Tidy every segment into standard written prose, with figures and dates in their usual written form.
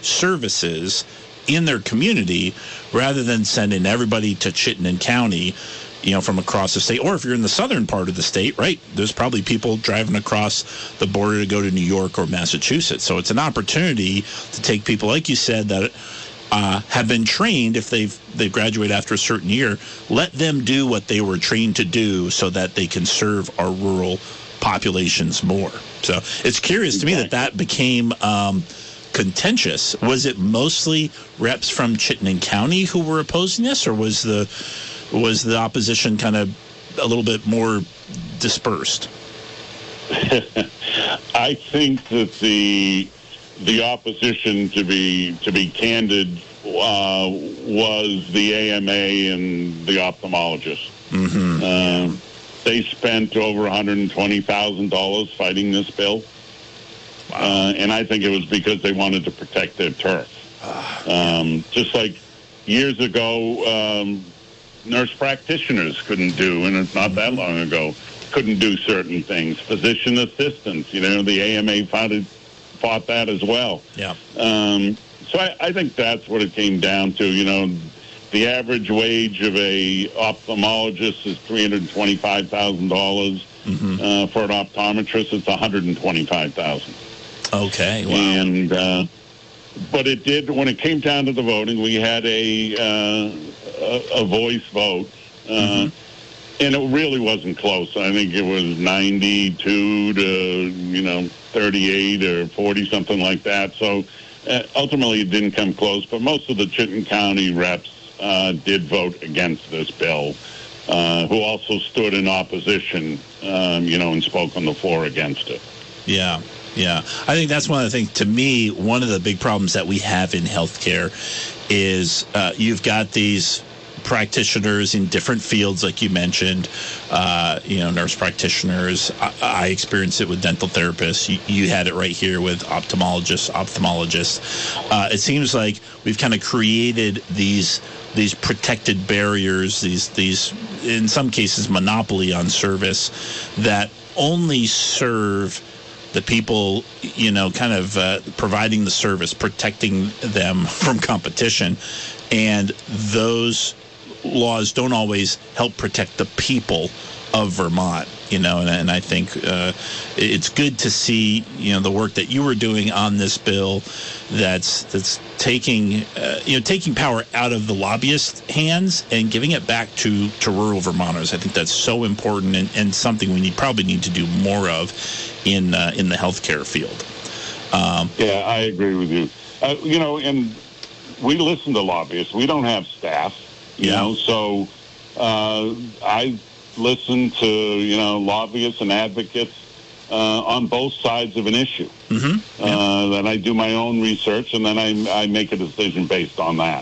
services in their community rather than sending everybody to Chittenden County, from across the state. Or if you're in the southern part of the state, right, there's probably people driving across the border to go to New York or Massachusetts. So it's an opportunity to take people, like you said, that have been trained, if they've graduated after a certain year, let them do what they were trained to do so that they can serve our rural populations more. So it's curious to me that became contentious. Was it mostly reps from Chittenden County who were opposing this, or was the opposition kind of a little bit more dispersed? I think that the opposition, to be candid, was the AMA and the ophthalmologists. Mm-hmm. They spent over $120,000 fighting this bill. Wow. And I think it was because they wanted to protect their turf. Just like years ago, nurse practitioners couldn't do, and it's not that long ago, couldn't do certain things. Physician assistants, the AMA fought that as well. Yeah. So I think that's what it came down to. The average wage of a ophthalmologist is $325,000. Mm-hmm. For an optometrist, it's $125,000. Okay. Wow. And but it did, when it came down to the voting, we had a voice vote, mm-hmm. and it really wasn't close. I think it was 92 to 38 or 40, something like that. So ultimately, it didn't come close. But most of the Chittenden County reps did vote against this bill, who also stood in opposition, and spoke on the floor against it. Yeah. Yeah, I think that's one of the things, to me, one of the big problems that we have in healthcare is you've got these practitioners in different fields, like you mentioned, nurse practitioners. I experienced it with dental therapists. You had it right here with ophthalmologists. It seems like we've kind of created these protected barriers, these in some cases monopoly on service that only serve the people, kind of providing the service, protecting them from competition. And those laws don't always help protect the people of Vermont, and I think it's good to see, the work that you were doing on this bill that's taking power out of the lobbyist hands and giving it back to rural Vermonters. I think that's so important and something we probably need to do more of in the healthcare field. Yeah, I agree with you. And we listen to lobbyists. We don't have staff, so I listen to, lobbyists and advocates on both sides of an issue. Mm-hmm. Then I do my own research, and then I make a decision based on that.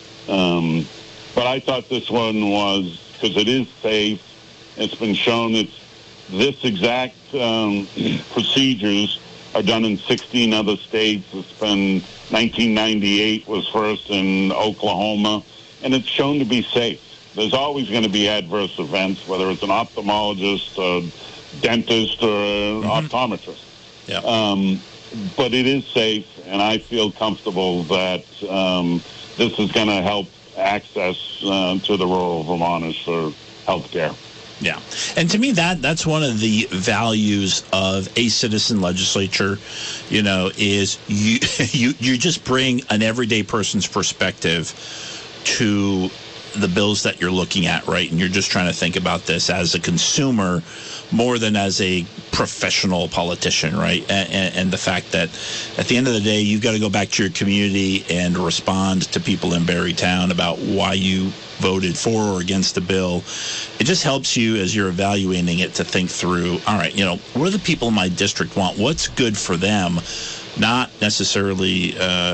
But I thought this one was, because it is safe, it's been shown that this exact procedures are done in 16 other states. It's been 1998 was first in Oklahoma, and it's shown to be safe. There's always going to be adverse events, whether it's an ophthalmologist, a dentist, or an optometrist. Yeah. But it is safe, and I feel comfortable that this is going to help access to the rural Vermonters for health care. Yeah. And to me, that's one of the values of a citizen legislature, is you just bring an everyday person's perspective to the bills that you're looking at, right? And you're just trying to think about this as a consumer more than as a professional politician, right? And the fact that at the end of the day, you've got to go back to your community and respond to people in Barrytown about why you voted for or against the bill. It just helps you as you're evaluating it to think through, all right, what do the people in my district want? What's good for them? Not necessarily,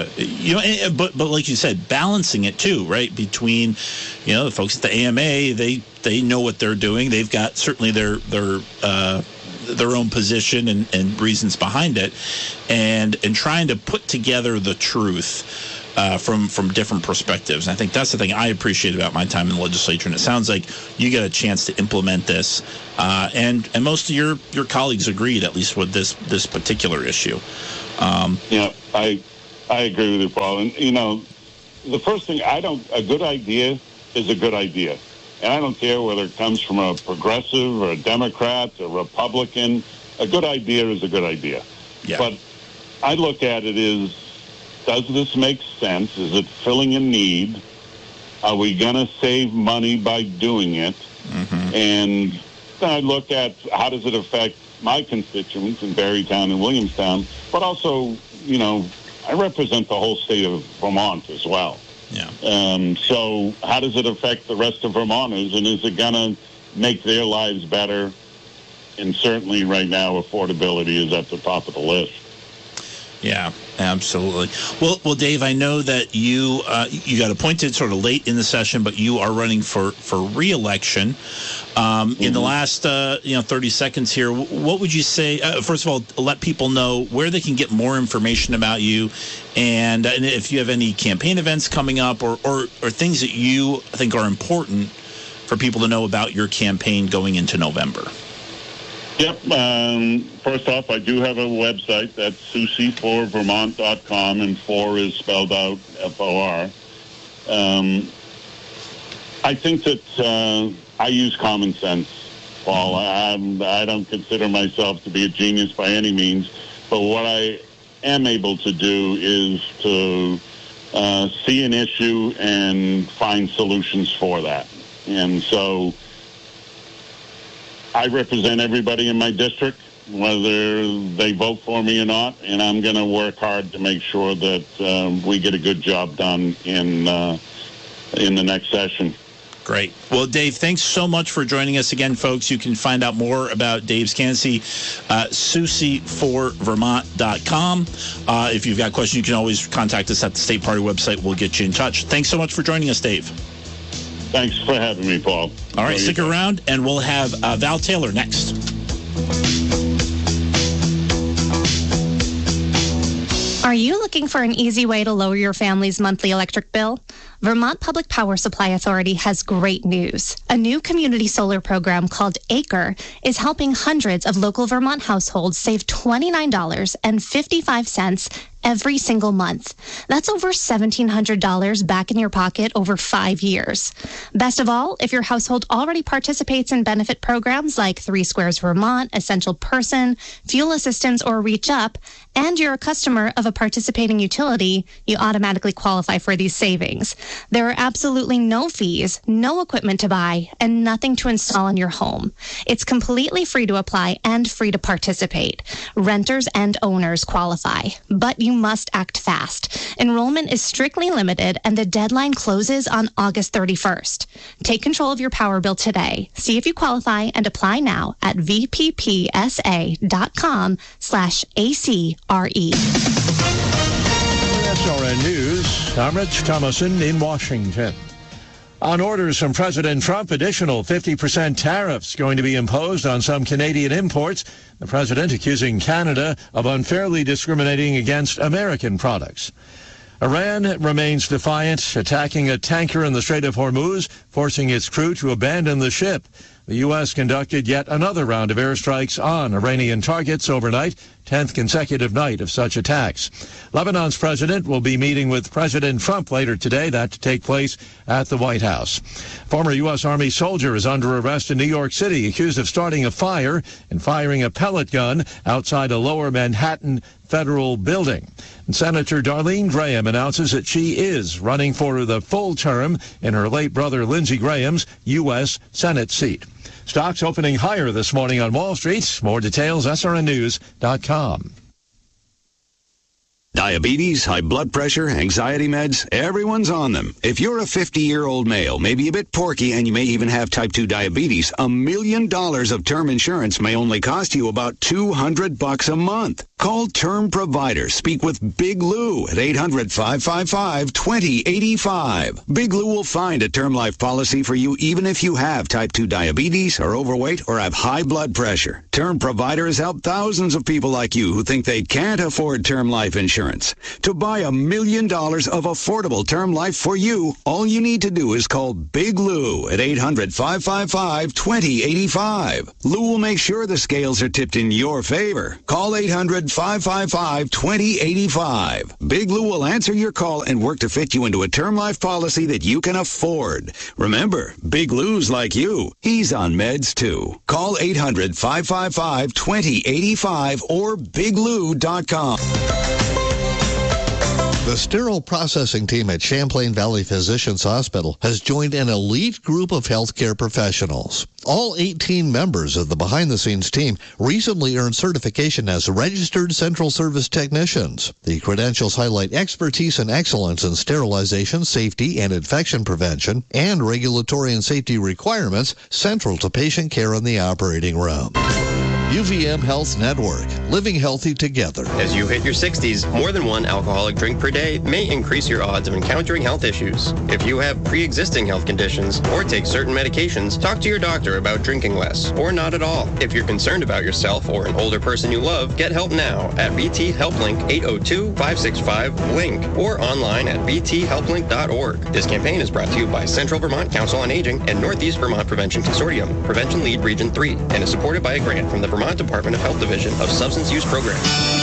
but like you said, balancing it too, right? Between, the folks at the AMA, they know what they're doing. They've got certainly their own position and reasons behind it, and trying to put together the truth from different perspectives. And I think that's the thing I appreciate about my time in the legislature. And it sounds like you get a chance to implement this, and most of your colleagues agreed, at least with this particular issue. I I agree with you, Paul. And, the first thing, a good idea is a good idea. And I don't care whether it comes from a progressive or a Democrat, a Republican. A good idea is a good idea. Yeah. But I look at it as, does this make sense? Is it filling a need? Are we going to save money by doing it? Mm-hmm. And then I look at how does it affect my constituents in Barrytown and Williamstown, but also, I represent the whole state of Vermont as well. Yeah. So how does it affect the rest of Vermonters, and is it going to make their lives better? And certainly right now, affordability is at the top of the list. Yeah, absolutely. Well, Dave, I know that you got appointed sort of late in the session, but you are running for re-election. In the last 30 seconds here, what would you say? First of all, let people know where they can get more information about you, and if you have any campaign events coming up or things that you think are important for people to know about your campaign going into November. Yep. First off, I do have a website. That's SUSI4Vermont.com, and 4 is spelled out FOR. I think that I use common sense, Paul. I don't consider myself to be a genius by any means, but what I am able to do is to see an issue and find solutions for that. And so I represent everybody in my district, whether they vote for me or not, and I'm going to work hard to make sure that we get a good job done in the next session. Great. Well, Dave, thanks so much for joining us again, folks. You can find out more about Dave's candidacy at SUSI4Vermont.com. If you've got questions, you can always contact us at the State Party website. We'll get you in touch. Thanks so much for joining us, Dave. Thanks for having me, Paul. All right, stick around, and we'll have Val Taylor next. Are you looking for an easy way to lower your family's monthly electric bill? Vermont Public Power Supply Authority has great news. A new community solar program called ACRE is helping hundreds of local Vermont households save $29.55 every single month. That's over $1,700 back in your pocket over 5 years. Best of all, if your household already participates in benefit programs like 3 Squares Vermont, Essential Person, Fuel Assistance, or Reach Up, and you're a customer of a participating utility, you automatically qualify for these savings. There are absolutely no fees, no equipment to buy, and nothing to install in your home. It's completely free to apply and free to participate. Renters and owners qualify, but you must act fast. Enrollment is strictly limited, and the deadline closes on August 31st. Take control of your power bill today. See if you qualify and apply now at vppsa.com/ACRE. SRN News, I'm Rich Thomason in Washington. On orders from President Trump, additional 50% tariffs going to be imposed on some Canadian imports. The president accusing Canada of unfairly discriminating against American products. Iran remains defiant, attacking a tanker in the Strait of Hormuz, forcing its crew to abandon the ship. The U.S. conducted yet another round of airstrikes on Iranian targets overnight, 10th consecutive night of such attacks. Lebanon's president will be meeting with President Trump later today, that to take place at the White House. Former U.S. Army soldier is under arrest in New York City, accused of starting a fire and firing a pellet gun outside a lower Manhattan federal building. And Senator Darlene Graham announces that she is running for the full term in her late brother Lindsey Graham's U.S. Senate seat. Stocks opening higher this morning on Wall Street. More details, srnnews.com. Diabetes, high blood pressure, anxiety meds, everyone's on them. If you're a 50-year-old male, maybe a bit porky, and you may even have type 2 diabetes, $1 million of term insurance may only cost you about $200 a month. Call Term Provider. Speak with Big Lou at 800-555-2085. Big Lou will find a term life policy for you even if you have type 2 diabetes, are overweight, or have high blood pressure. Term Provider has helped thousands of people like you who think they can't afford term life insurance insurance. To buy $1 million of affordable term life for you, all you need to do is call Big Lou at 800-555-2085. Lou will make sure the scales are tipped in your favor. Call 800-555-2085. Big Lou will answer your call and work to fit you into a term life policy that you can afford. Remember, Big Lou's like you. He's on meds too. Call 800-555-2085 or biglou.com. The sterile processing team at Champlain Valley Physicians Hospital has joined an elite group of healthcare professionals. All 18 members of the behind-the-scenes team recently earned certification as registered central service technicians. The credentials highlight expertise and excellence in sterilization, safety, and infection prevention, and regulatory and safety requirements central to patient care in the operating room. UVM Health Network, living healthy together. As you hit your 60s, more than one alcoholic drink per day may increase your odds of encountering health issues. If you have pre-existing health conditions or take certain medications, talk to your doctor about drinking less or not at all. If you're concerned about yourself or an older person you love, get help now at BT HelpLink 802-565-LINK or online at bthelplink.org. This campaign is brought to you by Central Vermont Council on Aging and Northeast Vermont Prevention Consortium, Prevention Lead Region 3, and is supported by a grant from the Vermont Department of Health Division of Substance Use Programs.